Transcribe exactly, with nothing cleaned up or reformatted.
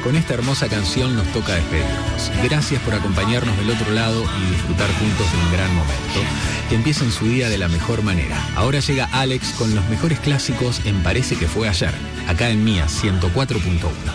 Con esta hermosa canción nos toca despedirnos. Gracias por acompañarnos del otro lado y disfrutar juntos de un gran momento. Que empiecen su día de la mejor manera. Ahora llega Alex con los mejores clásicos en Parece que fue ayer, acá en Mía ciento cuatro punto uno.